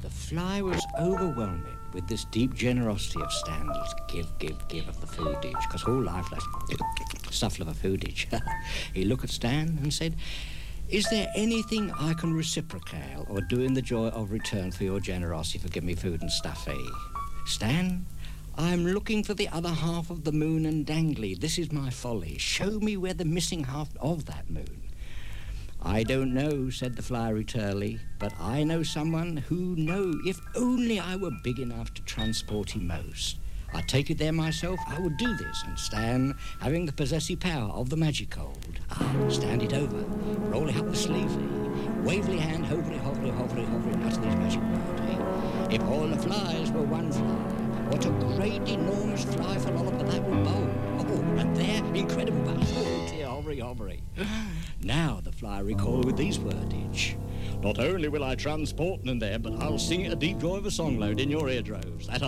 The fly was overwhelmed with this deep generosity of Stan's give of the foodage, because all life like stuff of a foodage. He looked at Stan and said, "Is there anything I can reciprocate or do in the joy of return for your generosity for giving me food and stuff, eh? Stan, I'm looking for the other half of the moon and dangly. This is my folly. Show me where the missing half of that moon." "I don't know," said the fly turly, "but I know someone who know. If only I were big enough to transport him most. I'd take it there myself, I would do this, and Stan, having the possessive power of the magic cold, stand it over, roll it up the sleeve, wavely hand, hovery, and utter this magic word, eh? If all the flies were one fly, what a great, enormous fly for all of that would bowl. Oh, and there, incredible buzz. Oh, dear, hovery. Now the fly recalled with these wordage. "Not only will I transport them there, but I'll sing it a deep joy of a song load in your eardroves. That